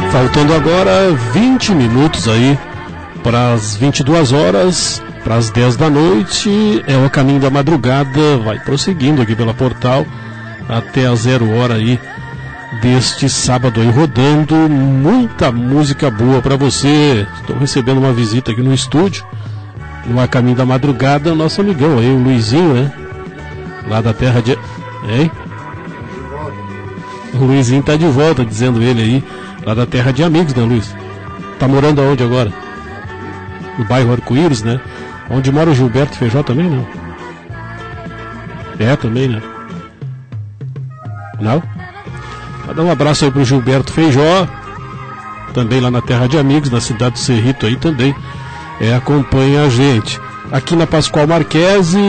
Faltando agora 20 minutos aí para as 22 horas, para as 10 da noite, é o caminho da madrugada, vai prosseguindo aqui pela Portal até a 0 hora aí deste sábado aí, rodando muita música boa para você. Estou recebendo uma visita aqui no estúdio, no A Caminho da Madrugada, nosso amigão aí, o Luizinho, né? Lá da terra de... Hein? O Luizinho tá de volta, dizendo ele aí, lá da terra de amigos, né, Luiz? Tá morando aonde agora? No bairro Arco-Íris, né? Onde mora o Gilberto Feijó também, não? É, também, né? Não? Vai dar um abraço aí pro Gilberto Feijó, também lá na terra de amigos, na cidade do Cerrito aí também, acompanha a gente. Aqui na Pascoal Marquese,